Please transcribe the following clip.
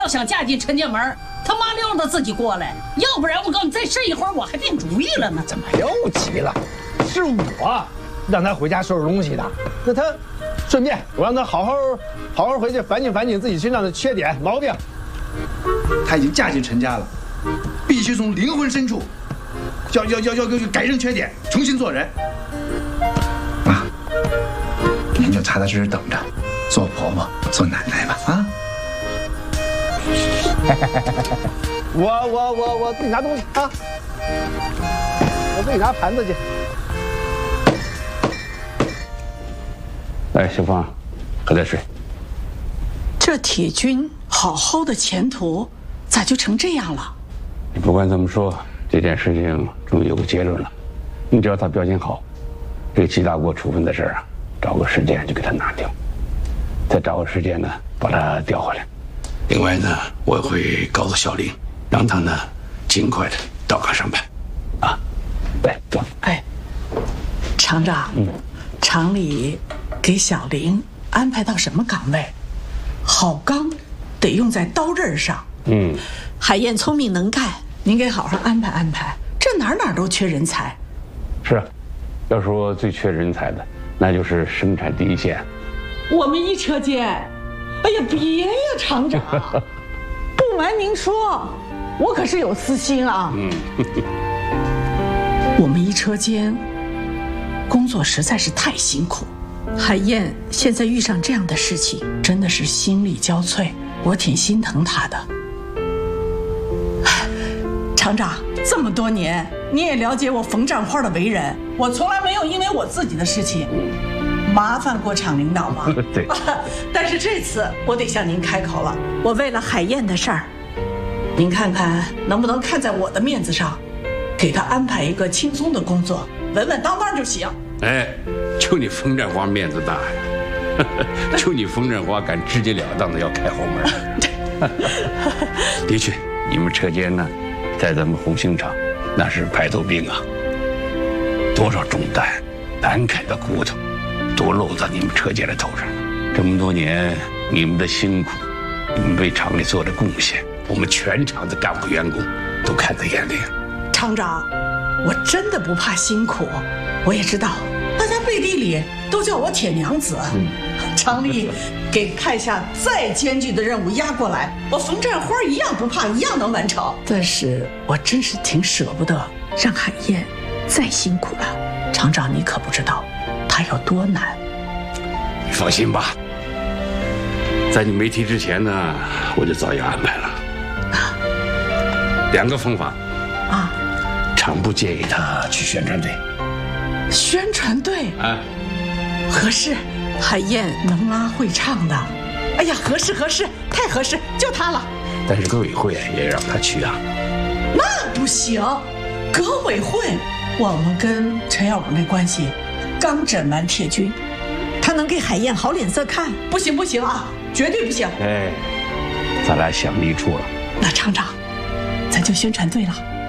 要想嫁进陈家门，他妈溜达自己过来，要不然我告诉你，再试一会儿我还定主意了呢。 怎么又急了？是我让他回家收拾东西的，那他顺便我让他好好回去反省自己身上的缺点毛病。 她已经嫁进陈家了，必须从灵魂深处要改正缺点，重新做人。妈，您就踏踏实实等着，做婆婆做奶奶吧啊！ 我自己拿东西啊，我自己拿盘子去。 来，小芳，喝点水。 这铁军好好的前途，咋就成这样了？ 你不管怎么说，这件事情终于有个结论了。你只要他表现好，这个齐大国处分的事儿啊，找个时间就给他拿掉，再找个时间呢把他调回来。另外呢，我会告诉小林，让他呢尽快的到岗上班。啊，来走。 哎，厂长，厂里给小玲安排到什么岗位？好钢得用在刀刃上。海燕聪明能干，您给好好安排安排。这哪都缺人才。 是啊，要说最缺人才的，那就是生产第一线。 我们一车间，哎呀，别呀，厂长，不瞒您说，我可是有私心啊。我们一车间工作实在是太辛苦，海燕现在遇上这样的事情，真的是心力交瘁，我挺心疼她的。厂长，这么多年你也了解我冯占花的为人，我从来没有因为我自己的事情麻烦过厂领导吗？ 对。 但是这次我得向您开口了，我为了海燕的事儿，您看看能不能看在我的面子上，给她安排一个轻松的工作，稳稳当当就行。 哎，就你冯占花面子大呀！就你冯占花敢直截了当的要开后门。的确，你们车间呢，在咱们红星厂，那是排头兵啊，多少重担，难啃的骨头，都落在你们车间的头上了。这么多年，你们的辛苦，你们为厂里做的贡献，我们全厂的干部员工都看在眼里。 厂长，我真的不怕辛苦，我也知道大家背地里都叫我铁娘子。厂里给派下再艰巨的任务压过来，我冯占花一样不怕，一样能完成。但是我真是挺舍不得让海燕再辛苦了。厂长，你可不知道她有多难。 你放心吧，在你没提之前呢，我就早已安排了。2个方法啊， 厂不建议他去宣传队。 宣传队啊，合适。海燕能拉会唱的，哎呀，合适，太合适，就她了。 但是革委会也让她去啊。 那不行，革委会，我们跟陈耀武那关系刚整完铁军，他能给海燕好脸色看？不行啊，绝对不行。 哎，咱俩想一处了。 那厂长，咱就宣传队了。